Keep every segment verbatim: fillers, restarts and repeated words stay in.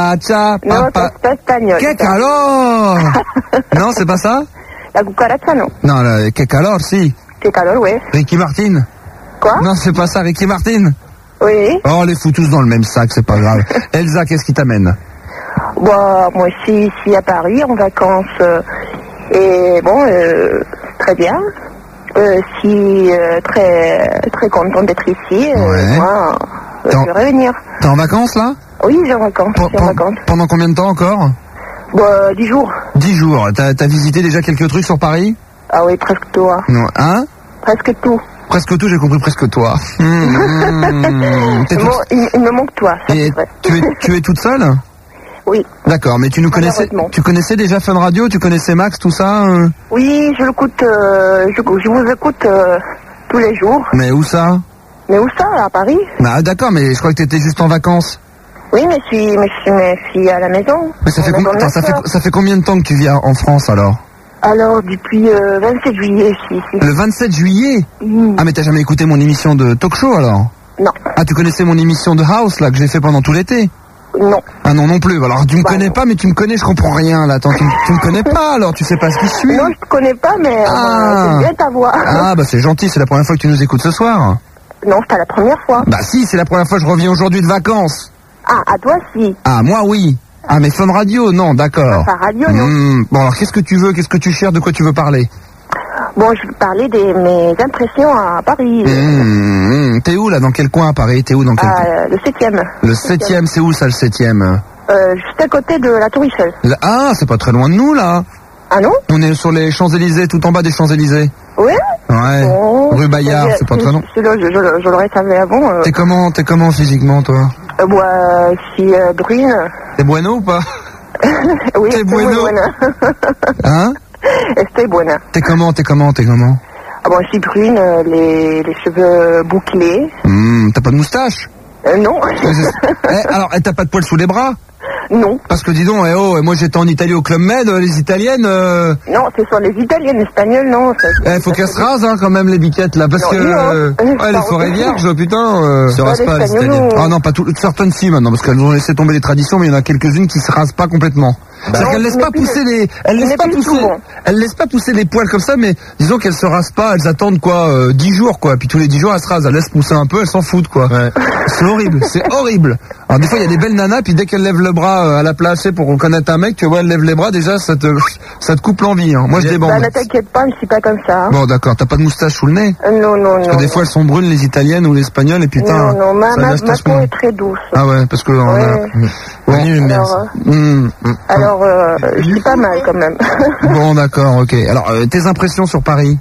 Cha, Non, papa. c'est pas espagnol. Que calor. Non, c'est pas ça? La cucaracha, non. Non, la, que calor, si. Que calor, ouais. Ricky Martin. Quoi? Non, c'est pas ça, Ricky Martin. Oui. Oh, on les fout tous dans le même sac, c'est pas grave. Elsa, qu'est-ce qui t'amène? Bon, moi aussi, ici à Paris, en vacances. euh, et bon, euh, très bien. Euh, si euh, très très content d'être ici. Euh, Ouais. Moi, euh, T'en- je vais revenir. T'es en vacances, là? Oui, j'ai en vacances. Pe- Je suis en pe- vacances. Pendant combien de temps encore? Bon, euh, dix jours. Dix jours. T'as t'as visité déjà quelques trucs sur Paris? Ah oui, presque tout. Hein. Non. Hein? Presque tout. Presque tout, j'ai compris presque toi. Mmh, mmh. T'es toute- Bon, il, il me manque toi, ça Et c'est vrai. tu es, tu es toute seule? Oui. D'accord, mais tu nous connaissais, Malheureusement. tu connaissais déjà Fun Radio, tu connaissais Max, tout ça euh Oui, je l'écoute, euh, je, je vous écoute euh, tous les jours. Mais où ça? Mais où ça, à Paris? Bah d'accord, mais je crois que t'étais juste en vacances. Oui, mais je suis, mais je suis, mais je suis à la maison. Mais ça À fait, la com- maison de attends, ma ça, fait, sœur. ça fait combien de temps que tu vis en France alors? Alors, depuis euh, vingt-sept juillet, je suis ici. Le vingt-sept juillet? Mmh. Ah mais t'as jamais écouté mon émission de talk show alors? Non, Ah tu connaissais mon émission de house là que j'ai fait pendant tout l'été? non. Ah non non plus, alors tu me Bah, connais non. pas mais tu me connais, je comprends rien là, attends, tu, me- tu me connais pas alors, tu sais pas ce qui suit? Non, je te connais pas, mais Ah. euh, j'aime bien ta voix. Ah bah c'est gentil, c'est la première fois que tu nous écoutes ce soir. Non, c'est pas la première fois. Bah si, c'est la première fois que je reviens aujourd'hui de vacances. Ah, à toi, si. Ah moi oui. Ah mais Fun Radio, non, d'accord. Par radio, non. Hmm, bon alors qu'est-ce que tu veux, qu'est-ce que tu cherches, de quoi tu veux parler? Bon, je vais parler de mes impressions à Paris. Hmm, hmm, T'es où là, dans quel coin à Paris? T'es où dans quel coin? À, le septième. Le septième, c'est où ça le septième? Euh, juste à côté de la Tour Eiffel. Là- Ah, c'est pas très loin de nous là. Ah non? On est sur les Champs-Élysées, tout en bas des Champs-Élysées. Oui? Ouais. Bon. Rue Bayard, Euh, c'est pas si- très long. si- Je, je, je l'aurais savé avant. Euh, T'es comment, t'es comment physiquement toi? euh, bon, euh, je suis euh, brune. T'es bueno ou pas? Oui, T'es estoy bueno. muy buena. Hein? Estoy buena. T'es comment, t'es comment, t'es comment? Ah bon, je suis brune, euh, les, les cheveux bouclés. Hmm, T'as pas de moustache? Euh, non. Eh, alors, eh, t'as pas de poils sous les bras? Non. Parce que dis donc, eh oh, moi j'étais en Italie au Club Med, les Italiennes, euh, Non, c'est sur les italiennes, l'Espagnol, non. ça- eh, faut ça- qu'elles se rasent hein, quand même les biquettes là, parce Non, que non. euh, Euh, ouais, les pardon. forêts vierges, putain, euh, Se rase pas les l'Espagnol, Italiennes. non. Ah non, pas toutes, certaines si maintenant, parce qu'elles ont laissé tomber les traditions, mais il y en a quelques-unes qui se rasent pas complètement. C'est-à-dire non, qu'elles laissent mais pas puis pousser le- les, elles mais laissent pas puis pousser, souvent. elles laissent pas pousser les poils comme ça, mais disons qu'elles se rasent pas, elles attendent quoi, euh, dix jours quoi, puis tous les dix jours elles se rasent, elles laissent pousser un peu, elles s'en foutent quoi. Ouais. C'est horrible, c'est horrible. Alors des fois il y a des belles nanas, puis dès qu'elles lèvent le bras euh, à la place pour reconnaître un mec, tu vois, elles lèvent les bras, déjà ça te, ça te coupe l'envie. Hein. Moi je Bah, débande. ne t'inquiète pas, je suis pas comme ça. hein. Bon d'accord, t'as pas de moustache sous le nez? Euh, Non, non, Parce non. que des fois elles sont brunes les italiennes ou les espagnoles et putain. Non, non, ma, ça ma, lâche ma vachement. peau est très douce. Ah ouais, parce que on a- Ouais. Bon, Manu aime bien Alors, ça. euh, hum, hum. alors euh, je suis pas mal quand même. Bon d'accord, ok. Alors euh, tes impressions sur Paris?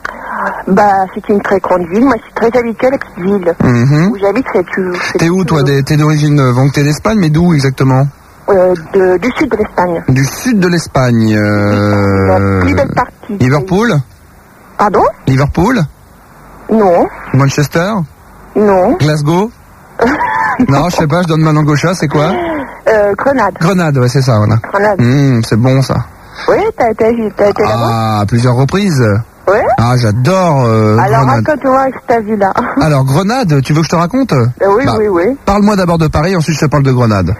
Bah, c'est une très grande ville. Moi, je suis très habituée à l'ex-ville. Mhm. Où j'habite, c'est plus... c'est T'es où plus- toi? Des- T'es d'origine, euh, donc t'es d'Espagne, mais d'où exactement? euh, de, Du sud de l'Espagne. Du sud de l'Espagne. La Euh... plus belle partie. Liverpool? Pardon? Liverpool? Non, Manchester? non. Glasgow? Non, je sais pas, je donne ma langue au chat, c'est quoi? Euh, Grenade. Grenade, ouais, c'est ça, voilà. Grenade. Hum, c'est bon ça. Oui, t'as été, t'as été là-bas? Ah, à plusieurs reprises. Oui. Ah, j'adore euh, Alors, Grenade. raconte-moi ce que t'as vu là. Alors, Grenade, tu veux que je te raconte? Euh, oui, Bah, oui, oui. Parle-moi d'abord de Paris, ensuite je te parle de Grenade.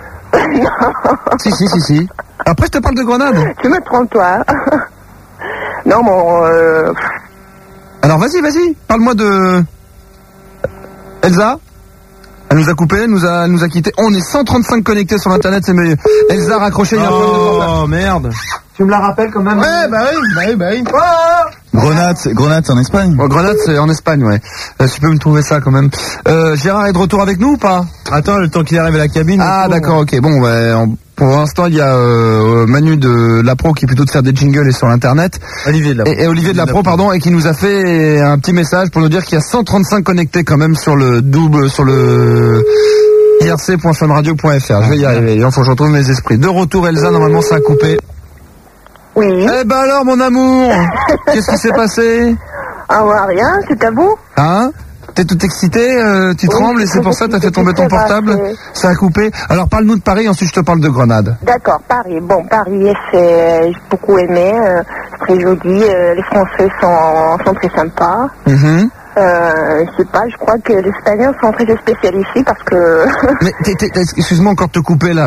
Si, si, si, si. Après, je te parle de Grenade. Tu me trompes, toi. hein. Non, mon... Euh... Alors, vas-y, vas-y, parle-moi de... Elsa? Elle nous a coupé, elle nous a, elle nous a quitté. On est cent trente-cinq connectés sur Internet, c'est mieux. Elsa a raccroché, il y a un problème de portable. Oh merde. Tu me la rappelles quand même? Ouais, bah oui, bah oui, bah oui. Grenade, c'est- Grenade, c'est en Espagne. Bon, Grenade, c'est en Espagne, ouais. Euh, tu peux me trouver ça quand même. Euh, Gérard est de retour avec nous ou pas? Attends, le temps qu'il arrive à la cabine. Ah, il faut- d'accord, ok. Bon, ouais, en- pour l'instant, il y a euh, Manu de la Pro qui est plutôt de faire des jingles et sur l'internet. Olivier de la Et, et Olivier de la Pro, pardon, et qui nous a fait un petit message pour nous dire qu'il y a cent trente-cinq connectés quand même sur le double, sur le i r c point fun radio point f r. Je vais y arriver. Il faut que je retrouve mes esprits. De retour, Elsa, normalement, ça a coupé. Oui. Eh ben alors, mon amour, qu'est-ce qui s'est passé? Ah, ouais, rien, c'est à vous? Hein? T'es tout excité, euh, tu Oui, trembles et je c'est pour ça que t'as fait tomber ton c'est vrai, portable? c'est- Ça a coupé. Alors parle-nous de Paris, ensuite je te parle de Grenade. D'accord, Paris. Bon, Paris, c'est... J'ai beaucoup aimé. Euh, c'est très joli. Euh, les Français sont, sont très sympas. Mhm. Euh, je sais pas, je crois que les Espagnols sont très spécialisés parce que... Mais t'es- t'es- excuse-moi encore de te couper là.